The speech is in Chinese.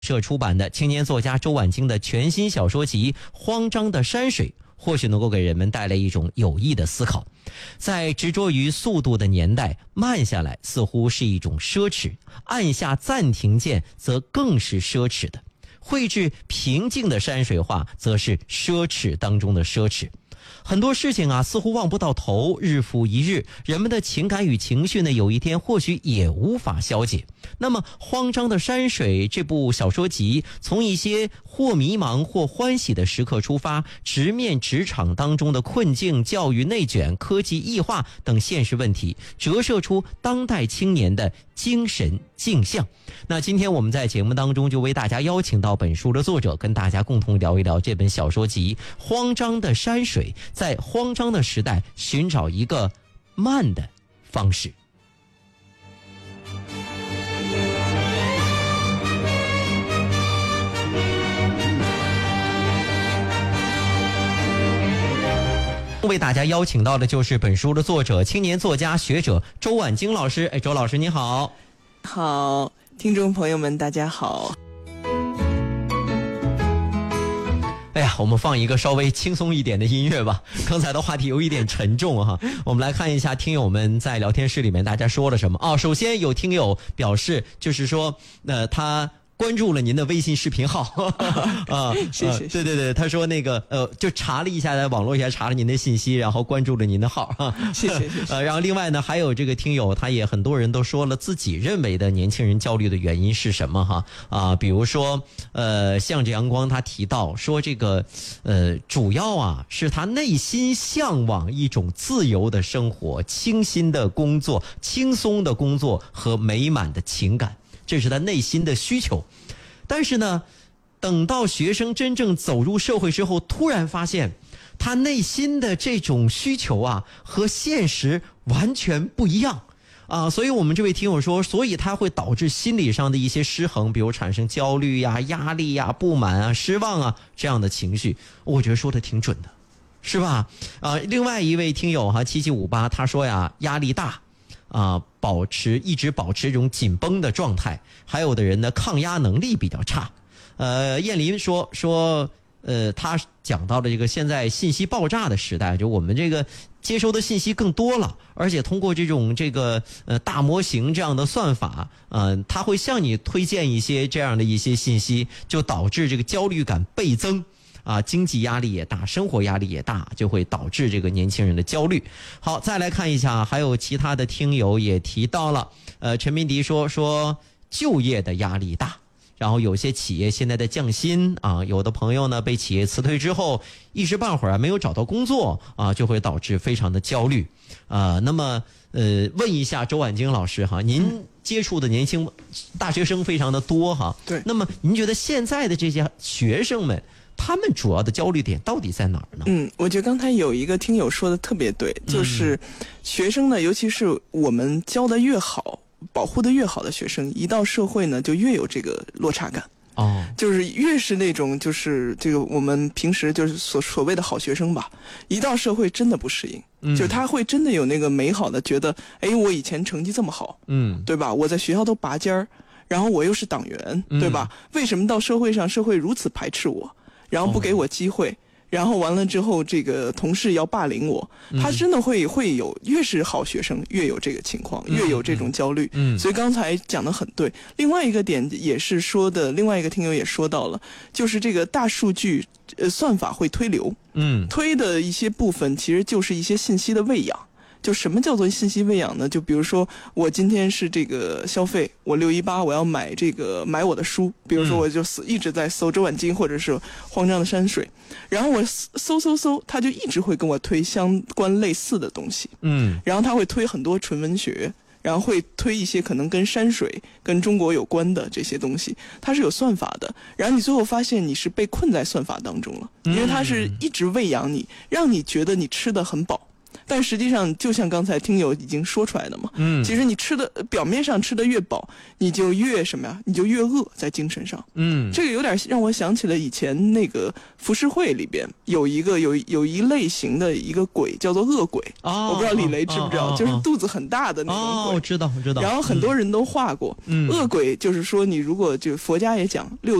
社出版的青年作家周婉京的全新小说集《慌张的山水》，或许能够给人们带来一种有益的思考。在执着于速度的年代，慢下来似乎是一种奢侈，按下暂停键则更是奢侈的。绘制平静的山水画，则是奢侈当中的奢侈。很多事情啊，似乎望不到头，日复一日，人们的情感与情绪呢，有一天或许也无法消解。那么《慌张的山水》这部小说集，从一些或迷茫或欢喜的时刻出发，直面职场当中的困境、教育内卷、科技异化等现实问题，折射出当代青年的精神镜像。那今天我们在节目当中就为大家邀请到本书的作者，跟大家共同聊一聊这本小说集《慌张的山水》，在慌张的时代寻找一个慢的方式。为大家邀请到的就是本书的作者、青年作家、学者周婉京老师。周老师你好。 好，听众朋友们大家好。 哎呀，我们放一个稍微轻松一点的音乐吧，刚才的话题有一点沉重哈。我们来看一下听友们在聊天室里面大家说了什么啊。首先有听友表示，就是说他关注了您的微信视频号啊， 谢谢。 对对对，他说那个就查了一下，在网络上查了您的信息，然后关注了您的号啊。 谢谢谢谢。 然后另外呢，还有这个听友，他也很多人都说了自己认为的年轻人焦虑的原因是什么哈啊，比如说向着阳光他提到说这个主要啊是他内心向往一种自由的生活、清新的工作、轻松的工作和美满的情感。这是他内心的需求。但是呢，等到学生真正走入社会之后，突然发现他内心的这种需求啊和现实完全不一样啊，所以我们这位听友说，所以他会导致心理上的一些失衡，比如产生焦虑呀、压力呀、不满啊、失望啊这样的情绪。我觉得说的挺准的，是吧？另外一位听友哈7758他说呀，压力大啊，一直保持这种紧绷的状态，还有的人呢抗压能力比较差。燕林说他讲到了这个现在信息爆炸的时代，就我们这个接收的信息更多了，而且通过这种大模型这样的算法，他会向你推荐一些这样的一些信息，就导致这个焦虑感倍增。经济压力也大，生活压力也大，就会导致这个年轻人的焦虑。好，再来看一下，还有其他的听友也提到了，陈明迪说就业的压力大，然后有些企业现在的降薪啊，有的朋友呢被企业辞退之后，一时半会儿没有找到工作啊，就会导致非常的焦虑那么问一下周婉京老师哈，您接触的年轻大学生非常的多哈， 对， 那么您觉得现在的这些学生们，他们主要的焦虑点到底在哪儿呢？ 我觉得刚才有一个听友说的特别对，就是学生呢，尤其是我们教的越好、保护的越好的学生，一到社会呢，就越有这个落差感。就是越是那种就是这个我们平时就是所谓的好学生吧，一到社会真的不适应，就他会真的有那个美好的觉得，我以前成绩这么好，对吧？我在学校都拔尖儿，然后我又是党员，对吧？为什么到社会上社会如此排斥我？然后不给我机会，然后完了之后这个同事要霸凌我，他真的会有，越是好学生越有这个情况，越有这种焦虑。所以刚才讲得很对。另外一个点也是说的，另外一个听友也说到了，就是这个大数据算法会推流，推的一些部分其实就是一些信息的喂养。就什么叫做信息喂养呢？就比如说我今天是这个消费，我618我要买我的书，比如说我就一直在搜周婉京或者是慌张的山水，然后我搜，他就一直会跟我推相关类似的东西，然后他会推很多纯文学，然后会推一些可能跟山水跟中国有关的这些东西，它是有算法的，然后你最后发现你是被困在算法当中了，因为它是一直喂养你，让你觉得你吃得很饱， 但实际上就像刚才听友已经说出来的嘛，其实你表面上吃的越饱，你就越什么呀？你就越饿，在精神上。这个有点让我想起了以前那个浮世绘里边有一类型的一个鬼叫做恶鬼，我不知道李雷知不知道，就是肚子很大的那种鬼。 我知道。 然后很多人都画过，恶鬼就是说你如果就佛家也讲